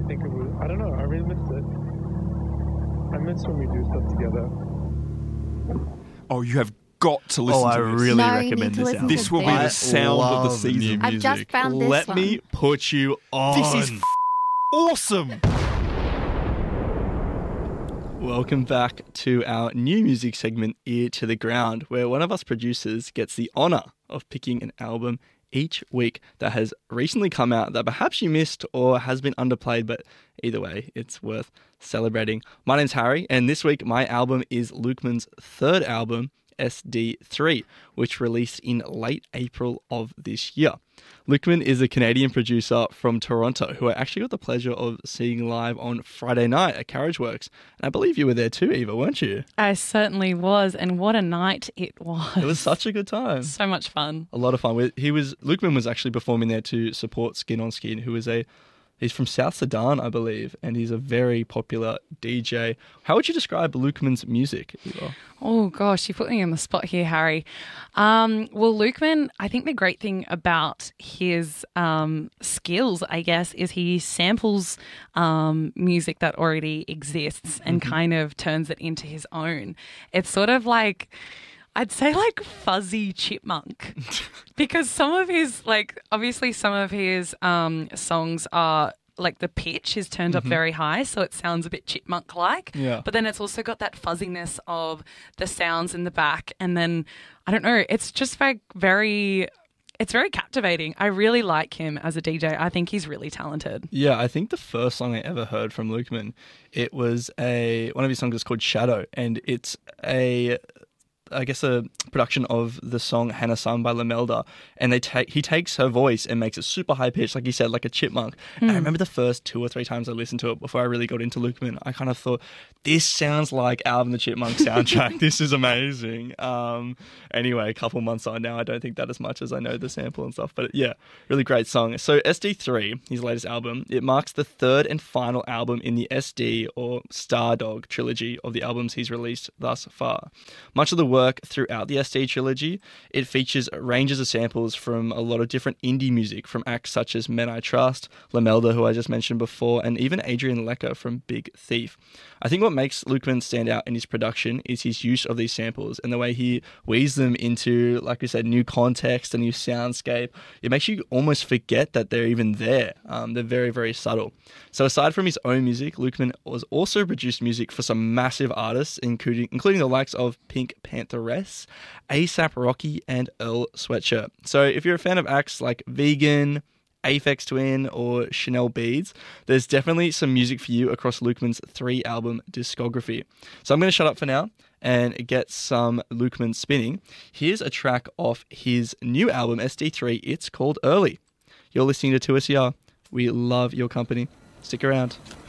think it was, I don't know, I really missed it. I miss when we do stuff together. Oh, you have got to listen I to this. really No, you recommend need to this listen album. to This will be this. the sound of the love season. new I've just music. found this Let one. me put you on. This is awesome. Welcome back to our new music segment, Ear to the Ground, where one of us producers gets the honour of picking an album each week that has recently come out that perhaps you missed or has been underplayed, but either way, it's worth celebrating. My name's Harry, and this week my album is Lukeman's third album, SD3, which released in late April of this year. Lukeman is a Canadian producer from Toronto who I actually got the pleasure of seeing live on Friday night at Carriageworks. And I believe you were there too, Eva, weren't you? I certainly was, and what a night it was. It was such a good time. So much fun. A lot of fun. Lukeman was actually performing there to support Skin on Skin, who is he's from South Sudan, I believe, and he's a very popular DJ. How would you describe Lukeman's music, Eva? Oh gosh, you put me on the spot here, Harry. Well, Lukeman, I think the great thing about his skills, I guess, is he samples music that already exists and kind of turns it into his own. It's sort of like, I'd say like Fuzzy Chipmunk, because some of his, obviously some of his songs are like the pitch is turned up very high, so it sounds a bit chipmunk-like. Yeah. But then it's also got that fuzziness of the sounds in the back, and then I don't know, it's just very captivating. I really like him as a DJ. I think he's really talented. Yeah, I think the first song I ever heard from Lukeman, it was one of his songs is called Shadow, and it's a production of the song Hannah Sun by Lamelda, and he takes her voice and makes it super high pitched, like you said, like a chipmunk. And I remember the first 2 or 3 times I listened to it before I really got into Lukeman, I kind of thought, this sounds like Alvin the Chipmunk soundtrack. This is amazing. Anyway, a couple months on now, I don't think that as much as I know the sample and stuff, but yeah, really great song. So SD3, his latest album, it marks the third and final album in the SD or Stardog trilogy of the albums he's released thus far. Much of the work throughout the SD trilogy, it features ranges of samples from a lot of different indie music from acts such as Men I Trust, Lamelda, who I just mentioned before, and even Adrian Lecker from Big Thief. I think what makes Lukeman stand out in his production is his use of these samples and the way he weaves them into, like we said, new context, a new soundscape. It makes you almost forget that they're even there. They're very, very subtle. So aside from his own music, Lukeman has also produced music for some massive artists, including the likes of Pink Pantheress, A$AP Rocky, and Earl Sweatshirt. So if you're a fan of acts like Vegan, Aphex Twin, or Chanel Beads, there's definitely some music for you across Lukeman's 3-album discography. So I'm going to shut up for now and get some Lukeman spinning. Here's a track off his new album, SD3. It's called Early. You're listening to 2SER. We love your company. Stick around.